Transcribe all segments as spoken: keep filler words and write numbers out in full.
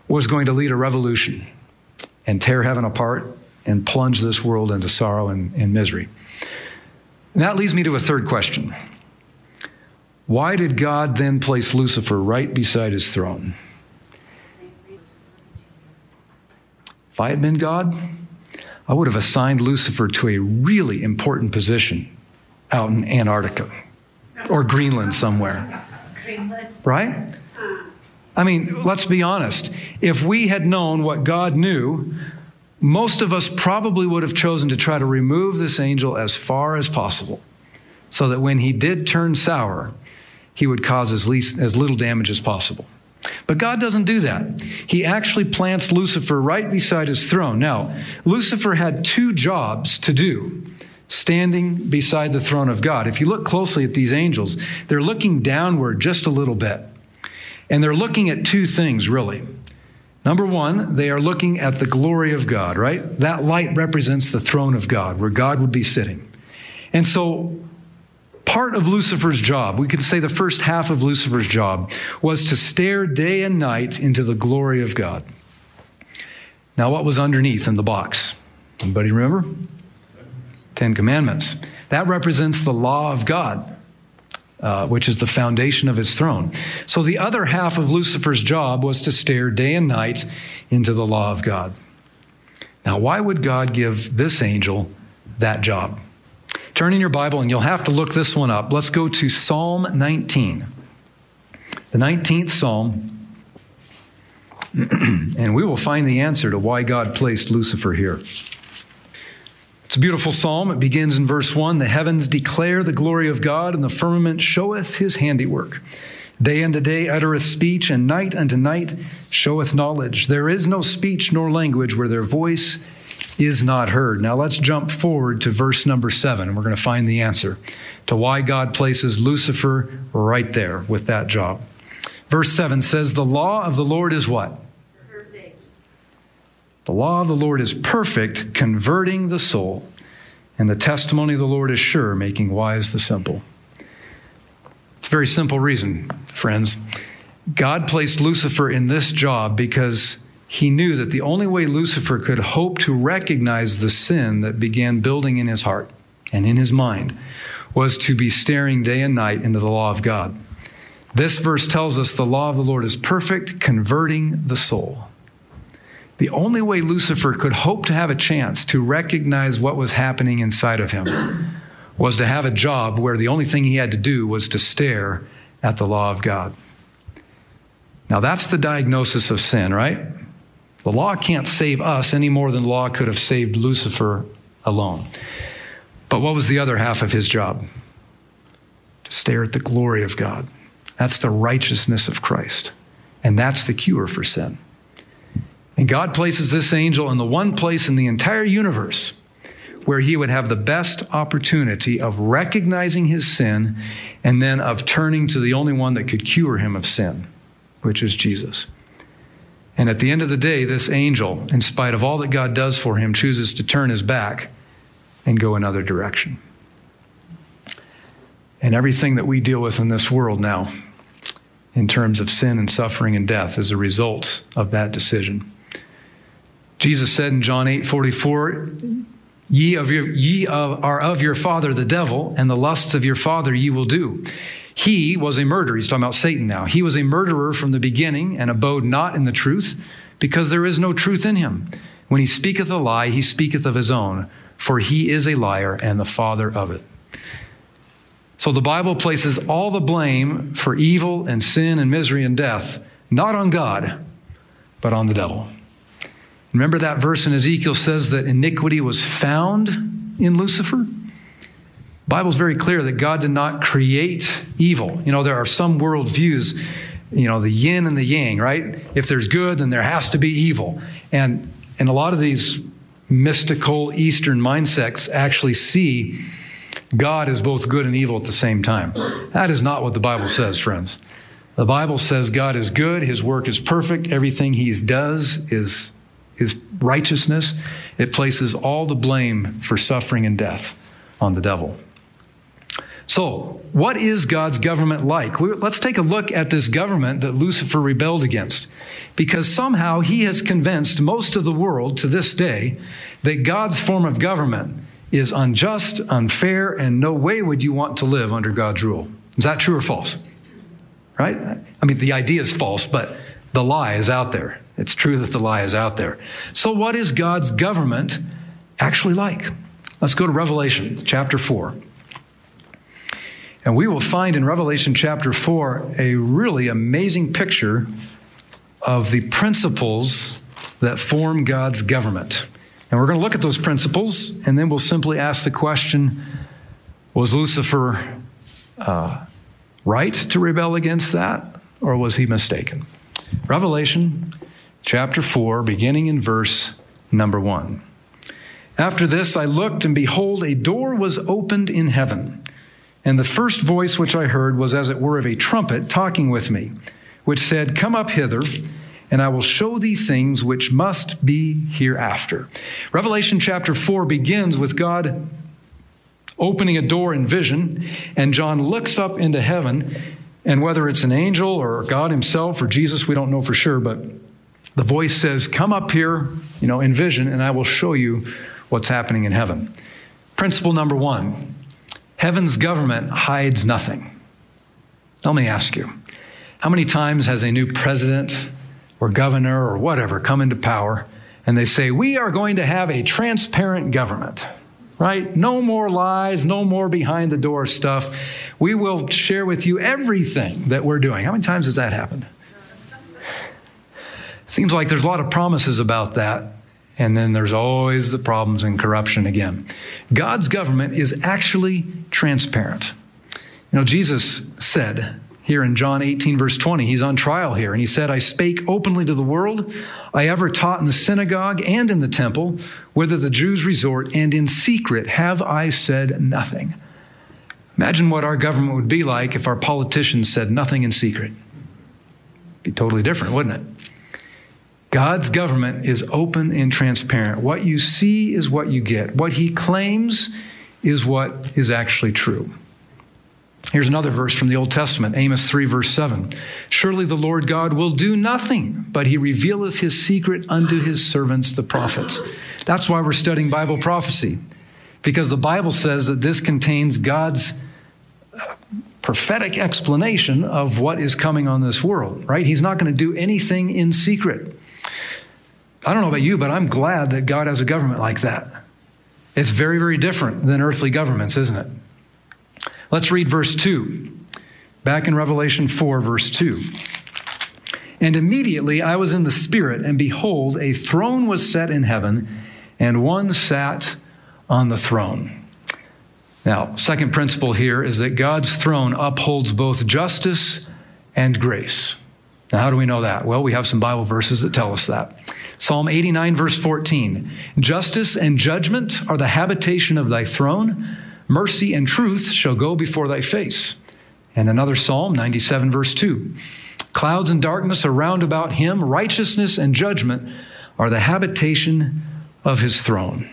was going to lead a revolution and tear heaven apart and plunge this world into sorrow and, and misery. And that leads me to a third question. Why did God then place Lucifer right beside his throne? If I had been God, I would have assigned Lucifer to a really important position out in Antarctica or Greenland somewhere. Greenland. Right? I mean, let's be honest. If we had known what God knew, most of us probably would have chosen to try to remove this angel as far as possible so that when he did turn sour, he would cause as least as little damage as possible. But God doesn't do that. He actually plants Lucifer right beside his throne. Now, Lucifer had two jobs to do standing beside the throne of God. If you look closely at these angels, they're looking downward just a little bit. And they're looking at two things, really. Number one, they are looking at the glory of God, right? That light represents the throne of God, where God would be sitting. And so part of Lucifer's job, we could say the first half of Lucifer's job, was to stare day and night into the glory of God. Now, what was underneath in the box? Anybody remember? Ten Commandments. That represents the law of God. Uh, which is the foundation of his throne. So the other half of Lucifer's job was to stare day and night into the law of God. Now, why would God give this angel that job? Turn in your Bible, and you'll have to look this one up. Let's go to Psalm nineteen. The nineteenth Psalm. And we will find the answer to why God placed Lucifer here. It's a beautiful psalm. It begins in verse one. The heavens declare the glory of God, and the firmament showeth his handiwork. Day unto day uttereth speech, and night unto night showeth knowledge. There is no speech nor language where their voice is not heard. Now let's jump forward to verse number seven. We're going to find the answer to why God places Lucifer right there with that job. Verse seven says, the law of the Lord is what? The law of the Lord is perfect, converting the soul, and the testimony of the Lord is sure, making wise the simple. It's a very simple reason, friends. God placed Lucifer in this job because he knew that the only way Lucifer could hope to recognize the sin that began building in his heart and in his mind was to be staring day and night into the law of God. This verse tells us the law of the Lord is perfect, converting the soul. The only way Lucifer could hope to have a chance to recognize what was happening inside of him was to have a job where the only thing he had to do was to stare at the law of God. Now that's the diagnosis of sin, right? The law can't save us any more than the law could have saved Lucifer alone. But what was the other half of his job? To stare at the glory of God. That's the righteousness of Christ. And that's the cure for sin. And God places this angel in the one place in the entire universe where he would have the best opportunity of recognizing his sin and then of turning to the only one that could cure him of sin, which is Jesus. And at the end of the day, this angel, in spite of all that God does for him, chooses to turn his back and go another direction. And everything that we deal with in this world now, in terms of sin and suffering and death, is a result of that decision. Jesus said in John eight forty-four, ye, of your, ye of, are of your father the devil, and the lusts of your father ye will do. He was a murderer. He's talking about Satan now. He was a murderer from the beginning and abode not in the truth, because there is no truth in him. When he speaketh a lie, he speaketh of his own, for he is a liar and the father of it. So the Bible places all the blame for evil and sin and misery and death, not on God, but on the devil. Remember that verse in Ezekiel says that iniquity was found in Lucifer? The Bible's very clear that God did not create evil. You know, there are some worldviews, you know, the yin and the yang, right? If there's good, then there has to be evil. And, and a lot of these mystical Eastern mindsets actually see God as both good and evil at the same time. That is not what the Bible says, friends. The Bible says God is good, his work is perfect, everything he does is is righteousness. It places all the blame for suffering and death on the devil. So, what is God's government like? Let's take a look at this government that Lucifer rebelled against. because somehow he has convinced most of the world to this day that God's form of government is unjust, unfair, and no way would you want to live under God's rule. Is that true or false? Right? I mean, the idea is false, but the lie is out there. It's true that the lie is out there. So what is God's government actually like? Let's go to Revelation chapter four. And we will find in Revelation chapter four a really amazing picture of the principles that form God's government. And we're going to look at those principles, and then we'll simply ask the question, was Lucifer uh, right to rebel against that, or was he mistaken? Revelation chapter four, beginning in verse number one. After this I looked, and behold, a door was opened in heaven. And the first voice which I heard was as it were of a trumpet talking with me, which said, Come up hither, and I will show thee things which must be hereafter. Revelation chapter four begins with God opening a door in vision, and John looks up into heaven, and whether it's an angel or God himself or Jesus, we don't know for sure, but the voice says, Come up here, you know, in vision, and I will show you what's happening in heaven. Principle number one. Heaven's government hides nothing. Let me ask you, how many times has a new president or governor or whatever come into power and they say, we are going to have a transparent government, right? No more lies, no more behind the door stuff. We will share with you everything that we're doing. How many times has that happened? Seems like there's a lot of promises about that. And then there's always the problems and corruption again. God's government is actually transparent. You know, Jesus said here in John eighteen, verse twenty, he's on trial here, and he said, I spake openly to the world. I ever taught in the synagogue and in the temple, whither the Jews resort, and in secret have I said nothing. Imagine what our government would be like if our politicians said nothing in secret. It'd be totally different, wouldn't it? God's government is open and transparent. What you see is what you get. What he claims is what is actually true. Here's another verse from the Old Testament, Amos three, verse seven. Surely the Lord God will do nothing, but he revealeth his secret unto his servants, the prophets. That's why we're studying Bible prophecy, because the Bible says that this contains God's prophetic explanation of what is coming on this world, right? He's not going to do anything in secret. I don't know about you, but I'm glad that God has a government like that. It's very, very different than earthly governments, isn't it? Let's read verse two. Back in Revelation four, verse two. And immediately I was in the Spirit, and behold, a throne was set in heaven, and one sat on the throne. Now, second principle here is that God's throne upholds both justice and grace. Now, how do we know that? Well, we have some Bible verses that tell us that. Psalm eighty-nine, verse fourteen, justice and judgment are the habitation of thy throne. Mercy and truth shall go before thy face. And another Psalm, ninety-seven, verse two, clouds and darkness are round about him. Righteousness and judgment are the habitation of his throne.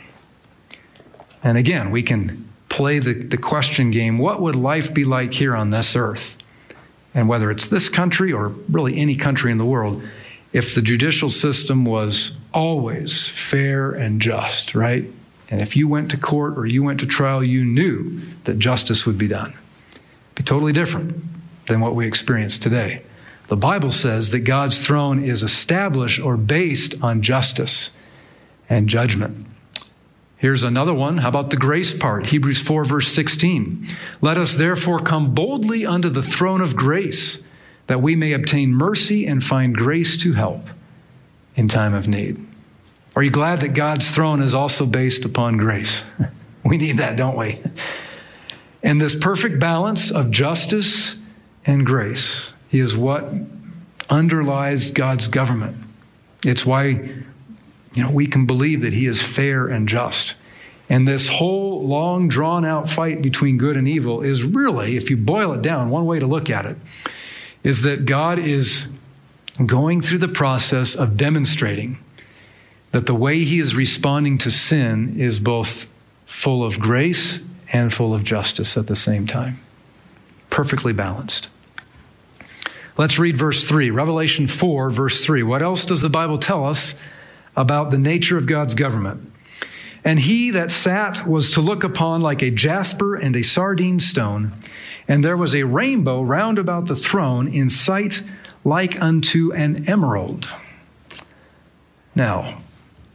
And again, we can play the, the question game, what would life be like here on this earth? And whether it's this country or really any country in the world, if the judicial system was always fair and just, right? And if you went to court or you went to trial, you knew that justice would be done. It'd be totally different than what we experience today. The Bible says that God's throne is established or based on justice and judgment. Here's another one. How about the grace part? Hebrews four, verse sixteen. Let us therefore come boldly unto the throne of grace, that we may obtain mercy and find grace to help in time of need. Are you glad that God's throne is also based upon grace? We need that, don't we? And this perfect balance of justice and grace is what underlies God's government. It's why, you know, we can believe that he is fair and just. And this whole long, drawn-out fight between good and evil is really, if you boil it down, one way to look at it is that God is going through the process of demonstrating that the way he is responding to sin is both full of grace and full of justice at the same time. Perfectly balanced. Let's read verse three, Revelation four, verse three. What else does the Bible tell us about the nature of God's government? And he that sat was to look upon like a jasper and a sardine stone, and there was a rainbow round about the throne in sight like unto an emerald. Now,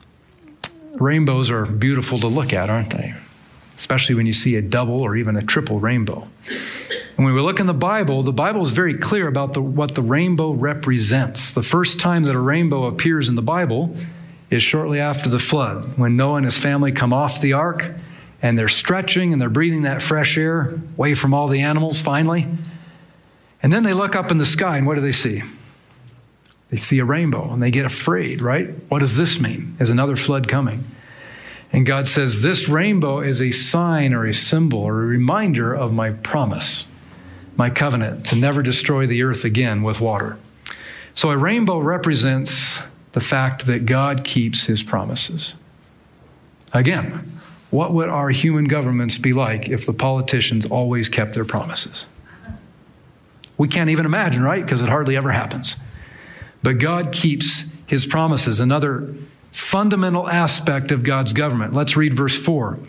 rainbows are beautiful to look at, aren't they? Especially when you see a double or even a triple rainbow. And when we look in the Bible, the Bible is very clear about the, what the rainbow represents. The first time that a rainbow appears in the Bible is shortly after the flood, when Noah and his family come off the ark, and they're stretching and they're breathing that fresh air away from all the animals finally. And then they look up in the sky, and what do they see? They see a rainbow, and they get afraid, right? What does this mean? Is another flood coming? And God says, this rainbow is a sign or a symbol or a reminder of my promise, my covenant to never destroy the earth again with water. So a rainbow represents the fact that God keeps his promises. Again, what would our human governments be like if the politicians always kept their promises? We can't even imagine, right? Because it hardly ever happens. But God keeps his promises. Another fundamental aspect of God's government. Let's read verse four.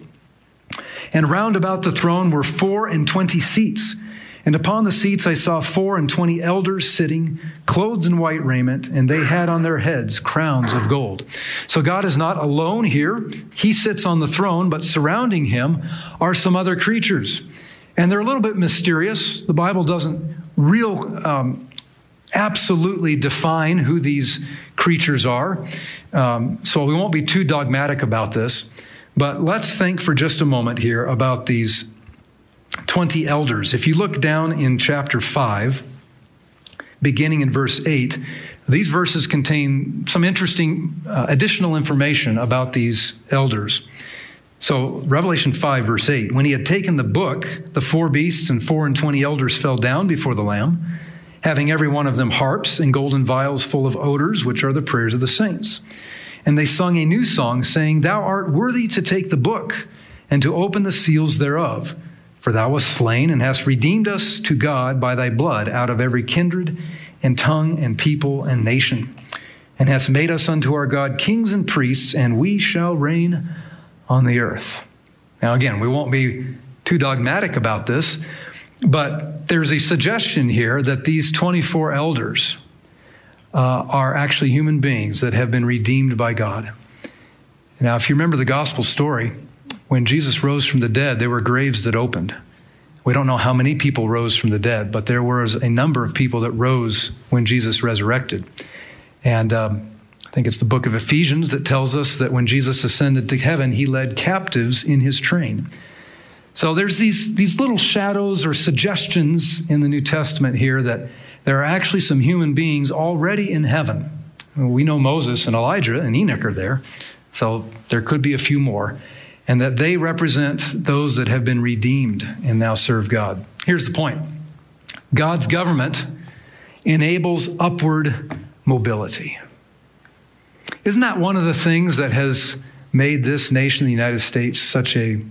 And round about the throne were four and twenty seats. And upon the seats I saw four and twenty elders sitting, clothed in white raiment, and they had on their heads crowns of gold. So God is not alone here. He sits on the throne, but surrounding him are some other creatures. And they're a little bit mysterious. The Bible doesn't real um, absolutely define who these creatures are. Um, so we won't be too dogmatic about this. But let's think for just a moment here about these twenty elders. If you look down in chapter five, beginning in verse eight, these verses contain some interesting uh, additional information about these elders. So Revelation five, verse eight, when he had taken the book, the four beasts and four and twenty elders fell down before the Lamb, having every one of them harps and golden vials full of odors, which are the prayers of the saints. And they sung a new song, saying, Thou art worthy to take the book and to open the seals thereof. For thou wast slain and hast redeemed us to God by thy blood out of every kindred and tongue and people and nation, and hast made us unto our God kings and priests, and we shall reign on the earth. Now again, we won't be too dogmatic about this, but there's a suggestion here that these twenty-four elders uh, are actually human beings that have been redeemed by God. Now, if you remember the gospel story, when Jesus rose from the dead, there were graves that opened. We don't know how many people rose from the dead, but there was a number of people that rose when Jesus resurrected. And um, I think it's the book of Ephesians that tells us that when Jesus ascended to heaven, he led captives in his train. So there's these, these little shadows or suggestions in the New Testament here that there are actually some human beings already in heaven. We know Moses and Elijah and Enoch are there, so there could be a few more, and that they represent those that have been redeemed and now serve God. Here's the point. God's government enables upward mobility. Isn't that one of the things that has made this nation, the United States, such a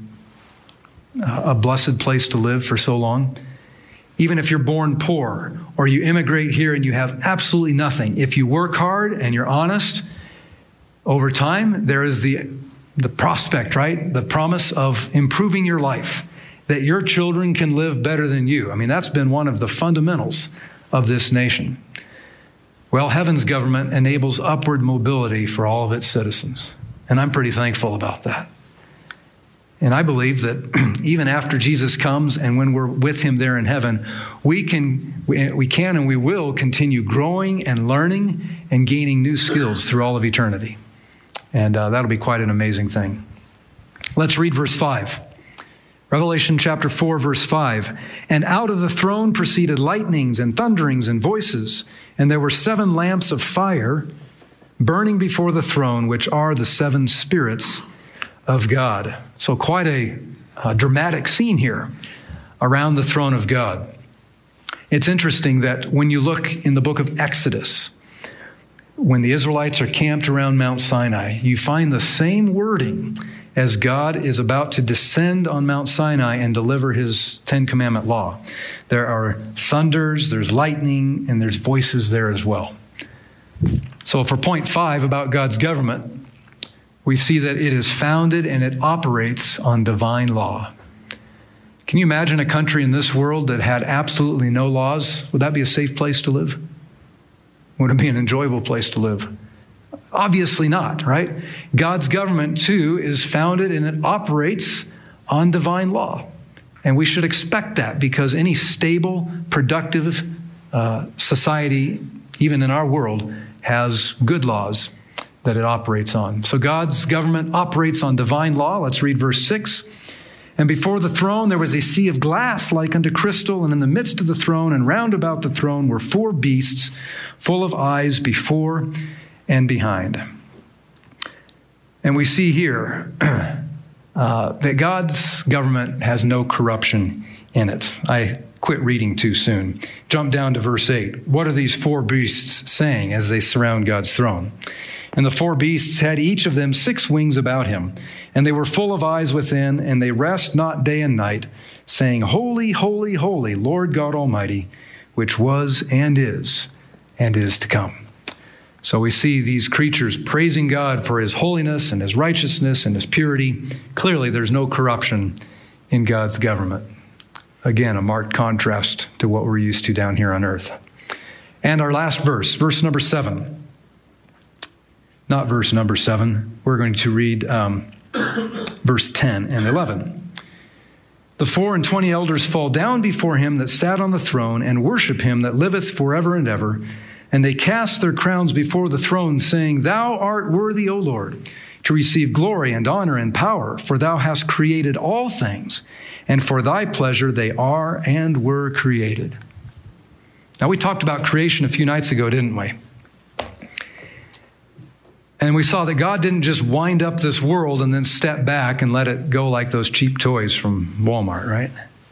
a blessed place to live for so long? Even if you're born poor or you immigrate here and you have absolutely nothing, if you work hard and you're honest, over time, there is the, the prospect, right? The promise of improving your life, that your children can live better than you. I mean, that's been one of the fundamentals of this nation. Well, heaven's government enables upward mobility for all of its citizens, and I'm pretty thankful about that. And I believe that even after Jesus comes and when we're with him there in heaven, we can, we, we can and we will continue growing and learning and gaining new skills through all of eternity. And uh, that'll be quite an amazing thing. Let's read verse five. Revelation chapter four, verse five. And out of the throne proceeded lightnings and thunderings and voices, and there were seven lamps of fire burning before the throne, which are the seven spirits of God. So quite a, a dramatic scene here around the throne of God. It's interesting that when you look in the book of Exodus, when the Israelites are camped around Mount Sinai, you find the same wording as God is about to descend on Mount Sinai and deliver his Ten Commandment law. There are thunders, there's lightning, and there's voices there as well. So for point five about God's government, we see that it is founded and it operates on divine law. Can you imagine a country in this world that had absolutely no laws? Would that be a safe place to live? Would it be an enjoyable place to live? Obviously not, right? God's government, too, is founded and it operates on divine law. And we should expect that because any stable, productive uh, society, even in our world, has good laws that it operates on. So God's government operates on divine law. Let's read verse six. And before the throne there was a sea of glass like unto crystal, and in the midst of the throne and round about the throne were four beasts full of eyes before and behind. And we see here uh, that God's government has no corruption in it. I quit reading too soon. Jump down to verse eight. What are these four beasts saying as they surround God's throne? And the four beasts had each of them six wings about him, and they were full of eyes within, and they rest not day and night, saying, Holy, holy, holy, Lord God Almighty, which was and is and is to come. So we see these creatures praising God for his holiness and his righteousness and his purity. Clearly, there's no corruption in God's government. Again, a marked contrast to what we're used to down here on earth. And our last verse, verse number seven. Not verse number seven. We're going to read um, verse ten and eleven. The four and twenty elders fall down before him that sat on the throne and worship him that liveth forever and ever. And they cast their crowns before the throne, saying, Thou art worthy, O Lord, to receive glory and honor and power, for thou hast created all things, and for thy pleasure they are and were created. Now, we talked about creation a few nights ago, didn't we? And we saw that God didn't just wind up this world and then step back and let it go like those cheap toys from Walmart, right?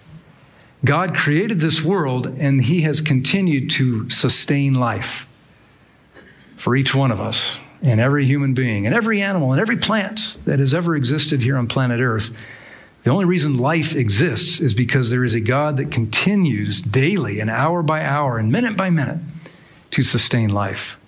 God created this world, and he has continued to sustain life for each one of us and every human being and every animal and every plant that has ever existed here on planet Earth. The only reason life exists is because there is a God that continues daily and hour by hour and minute by minute to sustain life.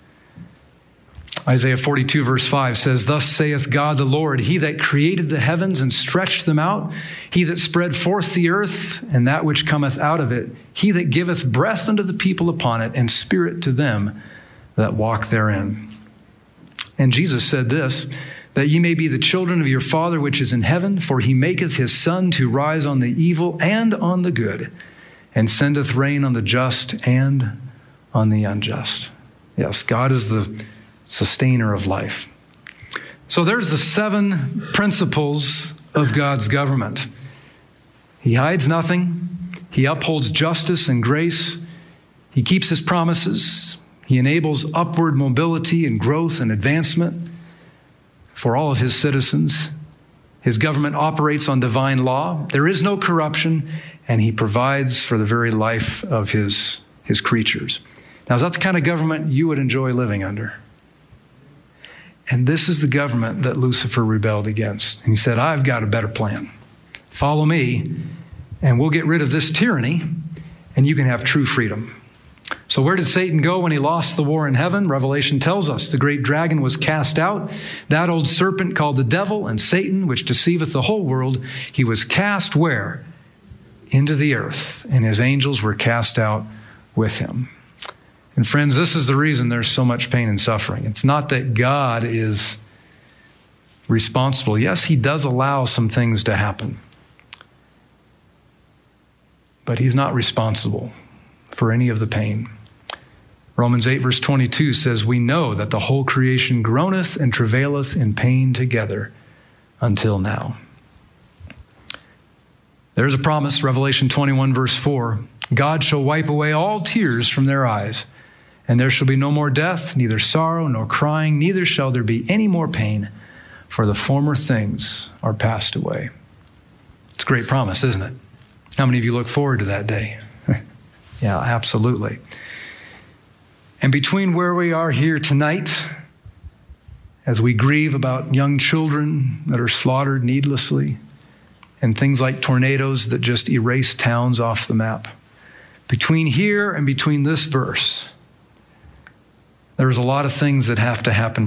Isaiah forty-two verse five says, Thus saith God the Lord, he that created the heavens and stretched them out, he that spread forth the earth and that which cometh out of it, he that giveth breath unto the people upon it and spirit to them that walk therein. And Jesus said this, that ye may be the children of your Father which is in heaven, for he maketh his sun to rise on the evil and on the good, and sendeth rain on the just and on the unjust. Yes, God is the sustainer of life. So there's the seven principles of God's government. He hides nothing. He upholds justice and grace. He keeps his promises. He enables upward mobility and growth and advancement for all of his citizens. His government operates on divine law. There is no corruption, and he provides for the very life of his, his creatures. Now, is that the kind of government you would enjoy living under? And this is the government that Lucifer rebelled against. And he said, I've got a better plan. Follow me, and we'll get rid of this tyranny, and you can have true freedom. So where did Satan go when he lost the war in heaven? Revelation tells us the great dragon was cast out. That old serpent called the devil and Satan, which deceiveth the whole world, he was cast where? Into the earth, and his angels were cast out with him. And friends, this is the reason there's so much pain and suffering. It's not that God is responsible. Yes, he does allow some things to happen. But he's not responsible for any of the pain. Romans eight verse twenty-two says, We know that the whole creation groaneth and travaileth in pain together until now. There's a promise, Revelation twenty-one verse four. God shall wipe away all tears from their eyes, and there shall be no more death, neither sorrow nor crying, neither shall there be any more pain, for the former things are passed away. It's a great promise, isn't it? How many of you look forward to that day? Yeah, absolutely. And between where we are here tonight as we grieve about young children that are slaughtered needlessly, and things like tornadoes that just erase towns off the map. Between here and between this verse, there's a lot of things that have to happen